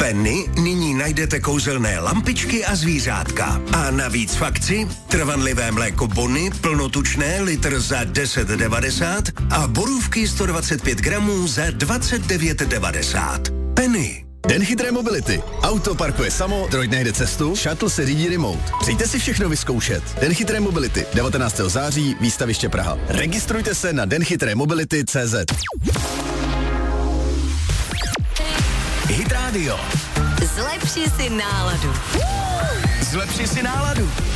Penny nyní najdete kouzelné lampičky a zvířátka. A navíc v akci trvanlivé mléko Bonny plnotučné litr za 10,90 a borůvky 125 gramů za 29,90. Penny. Den chytré mobility. Auto parkuje samo, droid najde cestu, shuttle se řídí remote. Přijďte si všechno vyzkoušet. Den chytré mobility. 19. září, výstaviště Praha. Registrujte se na denchytrémobility.cz. Hit Radio. Zlepši si náladu. Zlepši si náladu.